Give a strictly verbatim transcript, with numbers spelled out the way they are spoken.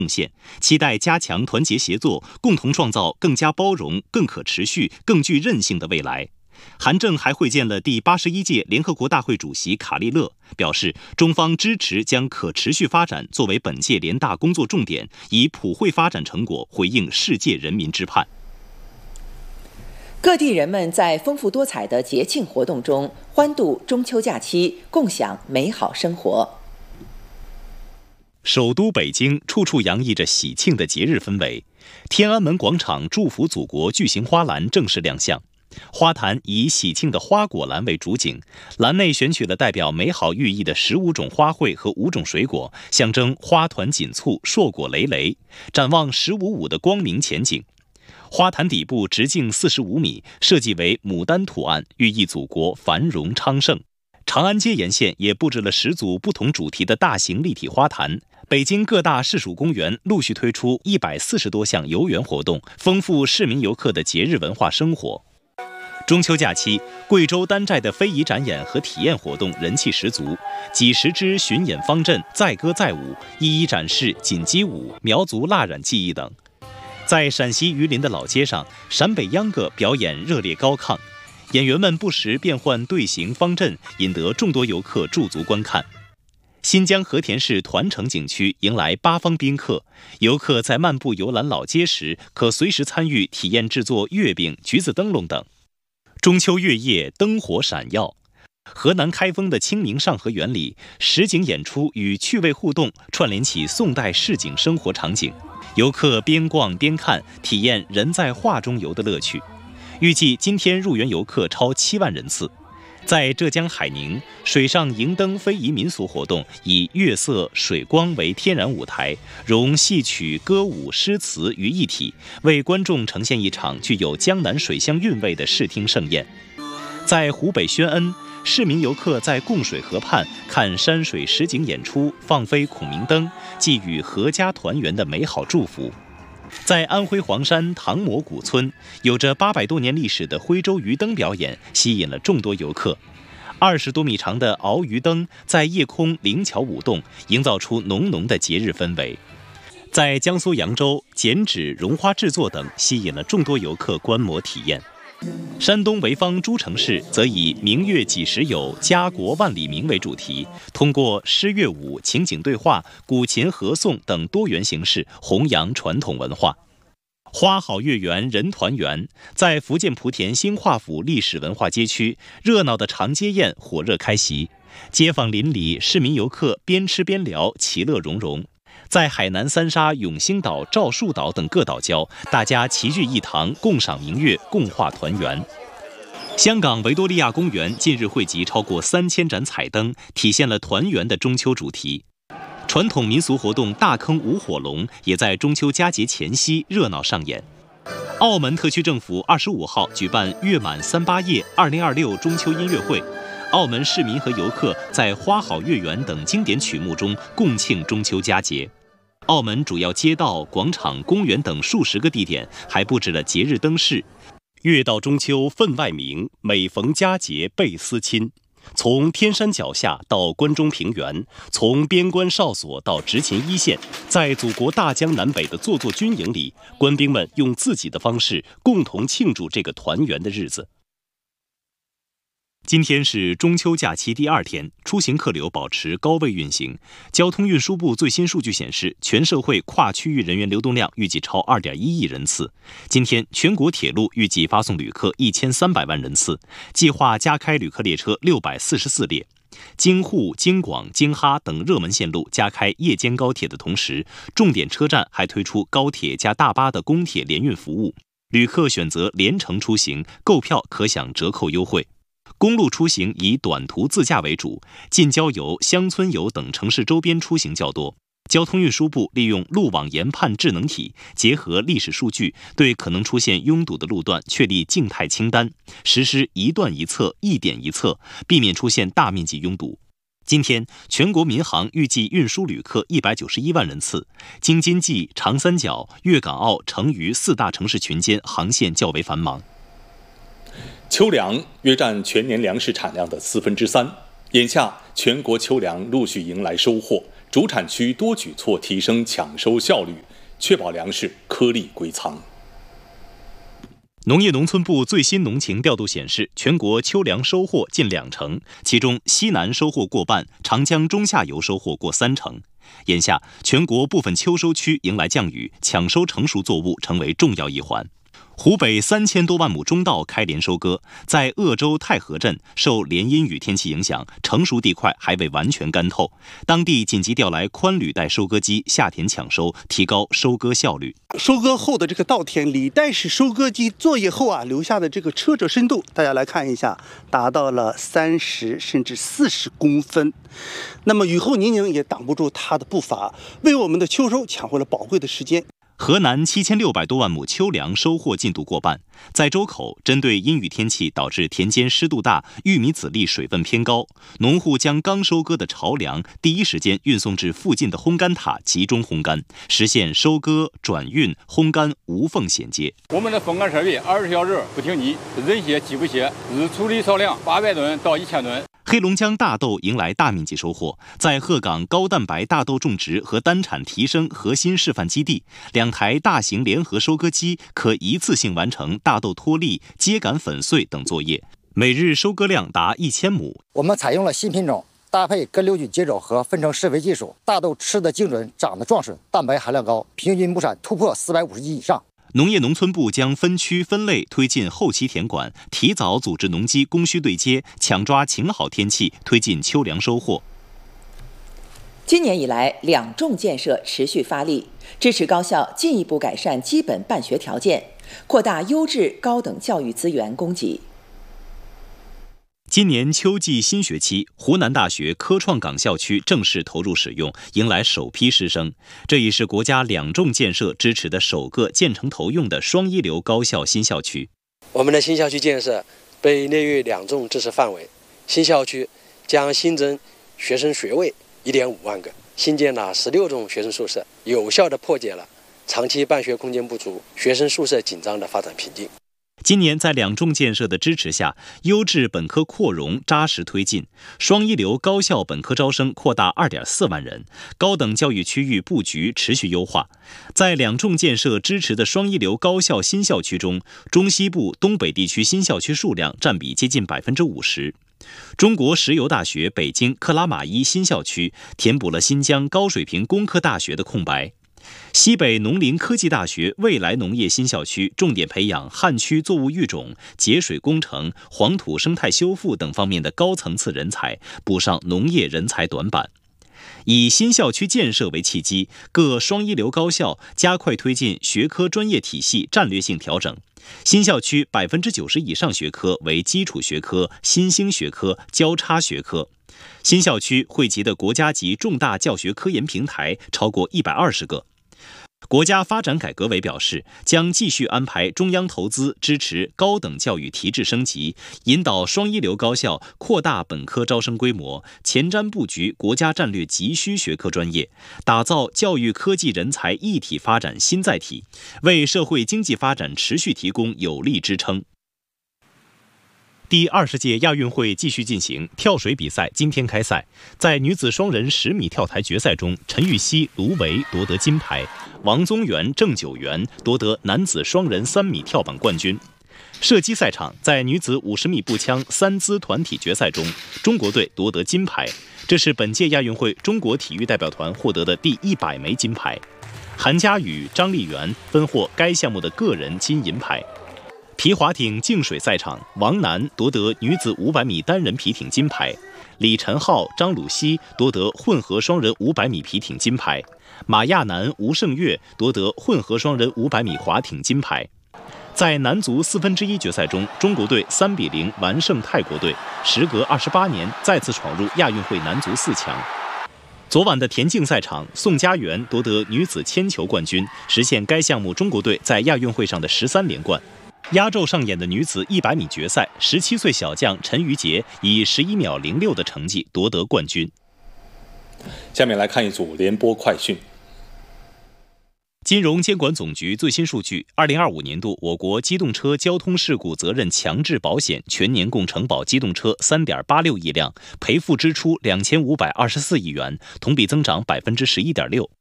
贡献，期待加强团结协作，共同创造更加包容、更可持续、更具韧性的未来。韩正还会见了第八十一届联合国大会主席卡利勒，表示中方支持将可持续发展作为本届联大工作重点，以普惠发展成果回应世界人民之盼。 各地人们在丰富多彩的节庆活动中欢度中秋假期，共享美好生活。 首都北京处处洋溢着喜庆的节日氛围，天安门广场祝福祖国巨型花篮正式亮相。花坛以喜庆的花果篮为主景，篮内选取了代表美好寓意的十五种花卉和五种水果，象征花团锦簇、硕果累累，展望十五五的光明前景。花坛底部直径四十五米，设计为牡丹图案，寓意祖国繁荣昌盛。长安街沿线也布置了十组不同主题的大型立体花坛。北京各大市属公园陆续推出一百四十多项游园活动，丰富市民游客的节日文化生活。中秋假期，贵州丹寨的非遗展演和体验活动人气十足，几十支巡演方阵载歌载舞，一一展示锦鸡舞、苗族蜡染技艺等。在陕西榆林的老街上，陕北秧歌表演热烈高亢，演员们不时变换队形方阵，引得众多游客驻足观看。新疆和田市团城景区迎来八方宾客，游客在漫步游览老街时，可随时参与体验制作月饼、橘子灯笼等。中秋月夜灯火闪耀，河南开封的清明上河园里，实景演出与趣味互动串联起宋代市井生活场景，游客边逛边看，体验人在画中游的乐趣。预计今天入园游客超七万人次。在浙江海宁，水上迎灯非遗民俗活动以月色、水光为天然舞台，融戏曲、歌舞、诗词于一体，为观众呈现一场具有江南水乡韵味的视听盛宴。在湖北宣恩，市民游客在供水河畔看山水实景演出，放飞孔明灯，寄予阖家团圆的美好祝福。在安徽黄山唐磨古村，有着八百多年历史的徽州鱼灯表演吸引了众多游客。二十多米长的鳌鱼灯在夜空灵巧舞动，营造出浓浓的节日氛围。在江苏扬州，剪纸、绒花制作等吸引了众多游客观摩体验。山东潍坊诸城市则以明月几时有，家国万里明为主题，通过诗乐舞、情景对话、古琴合颂等多元形式弘扬传统文化。花好月圆人团圆，在福建莆田新化府历史文化街区，热闹的长街宴火热开席，街坊邻里、市民游客边吃边聊，其乐融融。在海南三沙、永兴岛、赵树岛等各岛礁，大家齐聚一堂，共赏明月，共话团圆。香港维多利亚公园近日汇集超过三千盏彩灯，体现了团圆的中秋主题。传统民俗活动大坑舞火龙也在中秋佳节前夕热闹上演。澳门特区政府二十五号举办月满三八夜二零二六中秋音乐会，澳门市民和游客在《花好月圆》等经典曲目中共庆中秋佳节。澳门主要街道、广场、公园等数十个地点还布置了节日灯饰。月到中秋分外明，每逢佳节倍思亲。从天山脚下到关中平原，从边关哨所到执勤一线，在祖国大江南北的座座军营里，官兵们用自己的方式共同庆祝这个团圆的日子。今天是中秋假期第二天，出行客流保持高位运行。交通运输部最新数据显示，全社会跨区域人员流动量预计超 二点一亿人次。今天，全国铁路预计发送旅客一千三百万人次，计划加开旅客列车六百四十四列。京沪、京广、京哈等热门线路加开夜间高铁的同时，重点车站还推出高铁加大巴的公铁联运服务，旅客选择联程出行，购票可享折扣优惠。公路出行以短途自驾为主，近郊游、乡村游等城市周边出行较多。交通运输部利用路网研判智能体，结合历史数据，对可能出现拥堵的路段确立静态清单，实施一段一测、一点一测，避免出现大面积拥堵。今天，全国民航预计运输旅客一百九十一万人次，京津冀、长三角、粤港澳、成渝四大城市群间航线较为繁忙。 秋粮约占全年粮食产量的四分之三，眼下全国秋粮陆续迎来收获， 主产区多举措提升抢收效率，确保粮食颗粒归仓。 农业农村部最新农情调度显示，全国秋粮收获近两成，其中西南收获过半，长江中下游收获过三成。眼下，全国部分秋收区迎来降雨，抢收成熟作物成为重要一环。湖北三千多万亩中稻开镰收割，在鄂州太和镇受连阴雨天气影响，成熟地块还未完全干透，当地紧急调来宽履带收割机下田抢收，提高收割效率。 收割后的这个稻田，履带式收割机作业后啊，留下的这个车辙深度，大家来看一下，达到了三十甚至四十公分。那么雨后泥泞也挡不住它的步伐，为我们的秋收抢回了宝贵的时间。 河南七千六百多万亩秋粮收获进度过半，在周口，针对阴雨天气导致田间湿度大、玉米籽粒水分偏高，农户将刚收割的巢粮第一时间运送至附近的烘干塔集中烘干，实现收割、转运、烘干无缝衔接。 我们的烘干设备二十小时不停机，人歇机不歇，日处理少量八百吨到一千吨。 黑龙江大豆迎来大面积收获，在鹤岗高蛋白大豆种植和单产提升核心示范基地，两台大型联合收割机可一次性完成大豆脱粒、秸秆粉碎等作业，每日收割量达一千亩。 我们采用了新品种，搭配根瘤菌接种和分成施肥技术，大豆吃得精准，长得壮实，蛋白含量高，平均亩产突破四百五十斤以上。 农业农村部将分区分类推进后期田管，提早组织农机供需对接，抢抓晴好天气，推进秋粮收获。 今年以来，两种建设持续发力，支持高校进一步改善基本办学条件，扩大优质高等教育资源供给。 今年秋季新学期，湖南大学科创港校区正式投入使用，迎来首批师生。这已是国家两重建设支持的首个建成投用的双一流高校新校区。 我们的新校区建设被列入两重支持范围，新校区将新增学生学位 一点五万个，新建了十六种学生宿舍，有效地破解了长期办学空间不足、学生宿舍紧张的发展瓶颈。 今年在两重建设的支持下，优质本科扩容扎实推进，双一流高校本科招生扩大 二点四万人，高等教育区域布局持续优化。在两重建设支持的双一流高校新校区中，中西部、东北地区新校区数量占比接近 百分之五十。中国石油大学北京克拉玛依新校区填补了新疆高水平工科大学的空白。西北农林科技大学未来农业新校区重点培养旱区作物育种、节水工程、黄土生态修复等方面的高层次人才，补上农业人才短板。以新校区建设为契机，各双一流高校加快推进学科专业体系战略性调整。新校区 百分之九十 以上学科为基础学科、新兴学科、交叉学科。新校区汇集的国家级重大教学科研平台超过一百二十个。国家发展改革委表示，将继续安排中央投资支持高等教育提质升级，引导双一流高校扩大本科招生规模，前瞻布局国家战略急需学科专业，打造教育科技人才一体发展新载体，为社会经济发展持续提供有力支撑。第二十届亚运会继续进行，跳水比赛今天开赛。在女子双人十米跳台决赛中，陈芋汐、卢维夺得金牌，王宗源、郑九元夺得男子双人三米跳板冠军。射击赛场，在女子五十米步枪三姿团体决赛中，中国队夺得金牌，这是本届亚运会中国体育代表团获得的第一百枚金牌。韩佳宇、张丽媛分获该项目的个人金银牌。皮划艇净水赛场，王楠夺得女子五百米单人皮艇金牌，李晨浩、张鲁熙夺得混合双人五百米皮艇金牌，马亚楠、吴胜月夺得混合双人五百米划艇金牌。在男足四分之一决赛中，中国队三比零完胜泰国队，时隔二十八年再次闯入亚运会男足四强。昨晚的田径赛场，宋家媛夺得女子铅球冠军，实现该项目中国队在亚运会上的十三连冠。压轴上演的女子一百米决赛，十七岁小将陈瑜婕以十一秒零六的成绩夺得冠军。 下面来看一组联播快讯。 金融监管总局最新数据，二零二五年度我国机动车交通事故责任强制保险全年共承保机动车 三点八六亿辆，赔付支出两千五百二十四亿元，同比增长百分之十一点六。